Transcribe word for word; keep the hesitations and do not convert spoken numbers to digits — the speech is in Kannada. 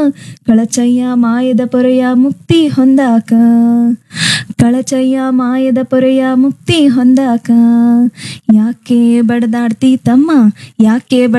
ಕಳಚಯ್ಯ ಮಾಯದ ಪೊರೆಯ ಮುಕ್ತಿ ಹೊಂದಾಕ ಕಳಚಯ್ಯ ಮಾಯದ ಪೊರೆಯ ಮುಕ್ತಿ ಹೊಂದಾಕ ಯಾಕೆ ಬಡದಾಡ್ತಿ ತಮ್ಮ ಯಾಕೆ